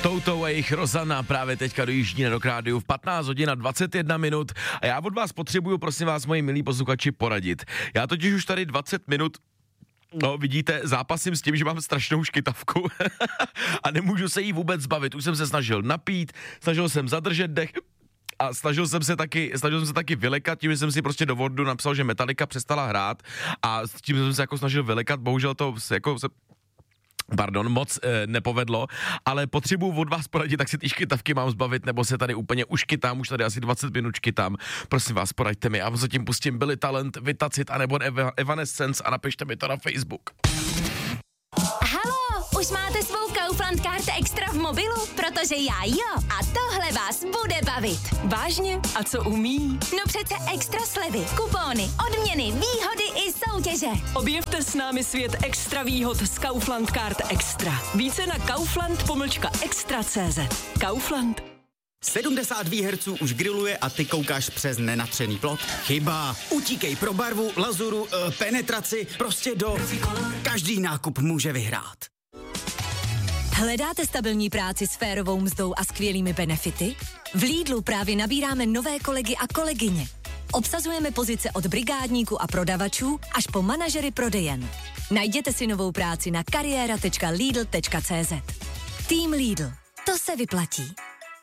Touto a jejich Rozana právě teďka dojíždí na Rock Rádiu v 15 hodin a 21 minut a já od vás potřebuju, prosím vás, moji milí posluchači, poradit. Já totiž už tady 20 minut vidíte, zápasím s tím, že mám strašnou škytavku a nemůžu se jí vůbec zbavit. Už jsem se snažil napít, snažil jsem zadržet dech a snažil jsem se taky vylekat, tím, že jsem si prostě do Wordu napsal, že Metallica přestala hrát a s tím jsem se jako snažil vylekat, bohužel to jako moc nepovedlo, ale potřebuju od vás poradit, tak si ty škytavky mám zbavit, nebo se tady úplně uškytám, už tady asi 20 minut škytám. Prosím vás, poraďte mi, já zatím pustím Billy Talent, Vitacit, anebo Evanescence a napište mi to na Facebook. Haló, už máte svou Kaufland Card Extra v mobilu? Protože já jo. A tohle vás bude bavit. Vážně? A co umí? No přece extra slevy, kupóny, odměny, výhody i soutěže. Objevte s námi svět extra výhod z Kaufland Card Extra. Více na kaufland-extra.cz. Kaufland. 70 Hz už griluje a ty koukáš přes nenatřený plot? Chyba. Utíkej pro barvu, lazuru, penetraci, prostě do... Každý nákup může vyhrát. Hledáte stabilní práci s férovou mzdou a skvělými benefity? V Lidlu právě nabíráme nové kolegy a kolegyně. Obsazujeme pozice od brigádníků a prodavačů až po manažery prodejen. Najděte si novou práci na kariéra.lidl.cz. Tým Lidl. To se vyplatí.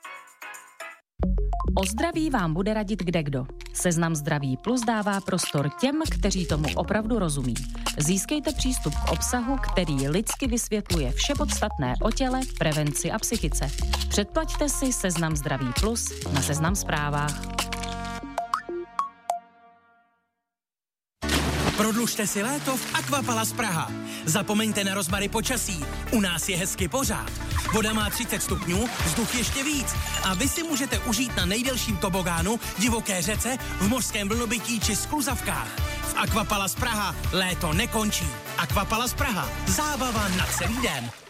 O zdraví vám bude radit kdekdo. Seznam Zdraví Plus dává prostor těm, kteří tomu opravdu rozumí. Získejte přístup k obsahu, který lidsky vysvětluje vše podstatné o těle, prevenci a psychice. Předplaťte si Seznam Zdraví Plus na Seznam Zprávách. Prodlužte si léto v Aquapalace Praha. Zapomeňte na rozmary počasí. U nás je hezky pořád. Voda má 30 stupňů, vzduch ještě víc. A vy si můžete užít na nejdelším tobogánu, divoké řece, v mořském vlnobytí či skluzavkách. V Aquapalace Praha léto nekončí. Aquapalace Praha. Zábava na celý den.